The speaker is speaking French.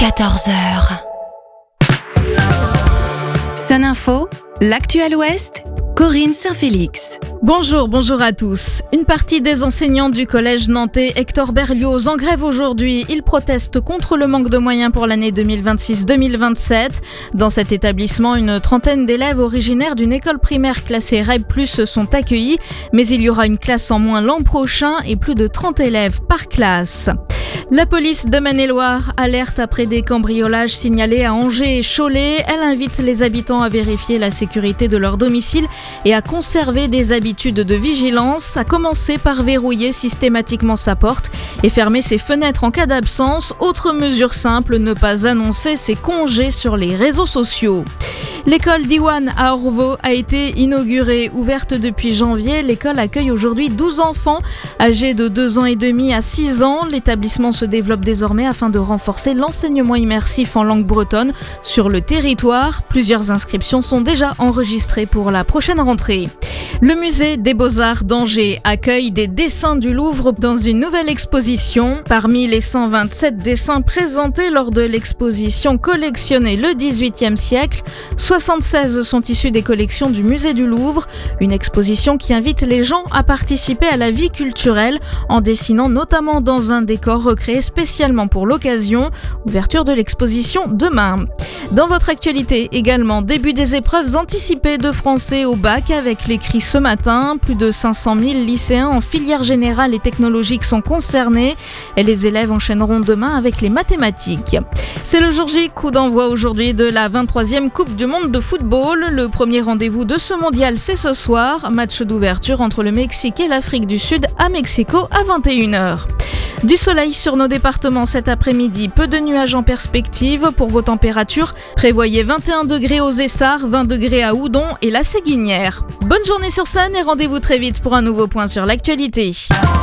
14 heures. Sun Info, l'actu à l'Ouest, Corinne Saint-Félix. Bonjour à tous. Une partie des enseignants du collège nantais Hector Berlioz en grève aujourd'hui. Ils protestent contre le manque de moyens pour l'année 2026-2027. Dans cet établissement, une trentaine d'élèves originaires d'une école primaire classée REP+, sont accueillis, mais il y aura une classe en moins l'an prochain et plus de 30 élèves par classe. La police de Maine-et-Loire alerte après des cambriolages signalés à Angers et Cholet. Elle invite les habitants à vérifier la sécurité de leur domicile et à conserver des habitudes de vigilance, à commencer par verrouiller systématiquement sa porte et fermer ses fenêtres en cas d'absence. Autre mesure simple, ne pas annoncer ses congés sur les réseaux sociaux. L'école d'Iwan à Orvault a été inaugurée. Ouverte depuis janvier, l'école accueille aujourd'hui 12 enfants âgés de 2 ans et demi à 6 ans. L'établissement se développe désormais afin de renforcer l'enseignement immersif en langue bretonne sur le territoire. Plusieurs inscriptions sont déjà enregistrées pour la prochaine rentrée. Le musée des Beaux-Arts d'Angers accueille des dessins du Louvre dans une nouvelle exposition. Parmi les 127 dessins présentés lors de l'exposition collectionnée le XVIIIe siècle, 76 sont issus des collections du musée du Louvre. Une exposition qui invite les gens à participer à la vie culturelle en dessinant notamment dans un décor recréé spécialement pour l'occasion. Ouverture de l'exposition demain. Dans votre actualité également, début des épreuves anticipées de français au bac avec l'écrit ce matin. Plus de 500 000 lycéens en filière générale et technologique sont concernés et les élèves enchaîneront demain avec les mathématiques. C'est le jour J, coup d'envoi aujourd'hui de la 23e Coupe du Monde de football. Le premier rendez-vous de ce mondial, c'est ce soir. Match d'ouverture entre le Mexique et l'Afrique du Sud à Mexico à 21h. Du soleil sur nos départements cet après-midi, peu de nuages en perspective. Pour vos températures, prévoyez 21 degrés aux Essarts, 20 degrés à Houdon et la Séguinière. Bonne journée sur Sun et rendez-vous très vite pour un nouveau point sur l'actualité.